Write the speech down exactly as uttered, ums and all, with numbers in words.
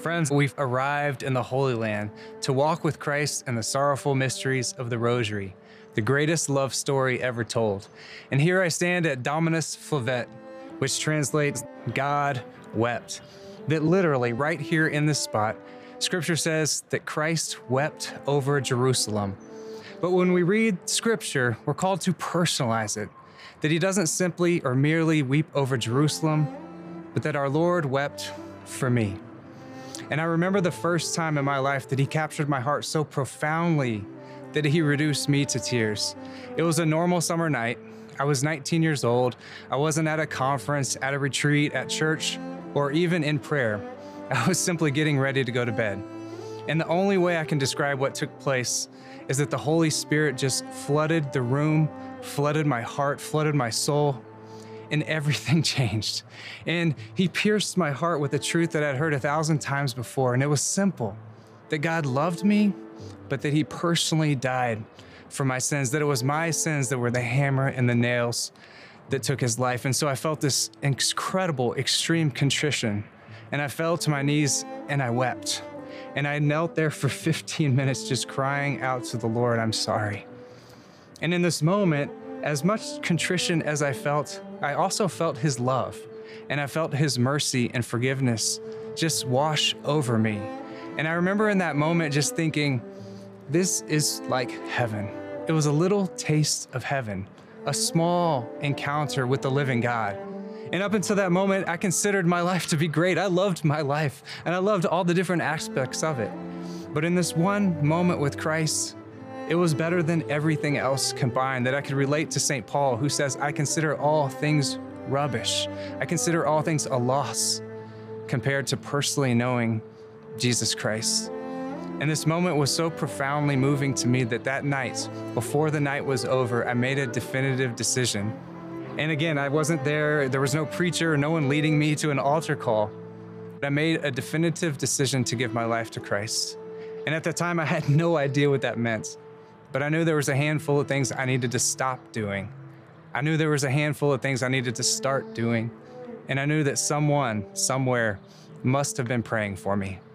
Friends, we've arrived in the Holy Land to walk with Christ in the sorrowful mysteries of the Rosary, the greatest love story ever told. And here I stand at Dominus Flavet, which translates God wept. That literally right here in this spot, Scripture says that Christ wept over Jerusalem. But when we read Scripture, we're called to personalize it, that he doesn't simply or merely weep over Jerusalem, but that our Lord wept for me. And I remember the first time in my life that he captured my heart so profoundly that he reduced me to tears. It was a normal summer night. I was nineteen years old. I wasn't at a conference, at a retreat, at church, or even in prayer. I was simply getting ready to go to bed. And the only way I can describe what took place is that the Holy Spirit just flooded the room, flooded my heart, flooded my soul, and everything changed. And he pierced my heart with a truth that I'd heard a thousand times before, and it was simple, that God loved me, but that he personally died for my sins, that it was my sins that were the hammer and the nails that took his life. And so I felt this incredible, extreme contrition, and I fell to my knees and I wept. And I knelt there for fifteen minutes just crying out to the Lord, I'm sorry. And in this moment, as much contrition as I felt, I also felt his love, and I felt his mercy and forgiveness just wash over me. And I remember in that moment just thinking, this is like heaven. It was a little taste of heaven, a small encounter with the living God. And up until that moment, I considered my life to be great. I loved my life, and I loved all the different aspects of it. But in this one moment with Christ, it was better than everything else combined, that I could relate to Saint Paul, who says, I consider all things rubbish. I consider all things a loss compared to personally knowing Jesus Christ. And this moment was so profoundly moving to me that that night, before the night was over, I made a definitive decision. And again, I wasn't there. There was no preacher, no one leading me to an altar call. But I made a definitive decision to give my life to Christ. And at the time, I had no idea what that meant. But I knew there was a handful of things I needed to stop doing. I knew there was a handful of things I needed to start doing. And I knew that someone, somewhere, must have been praying for me.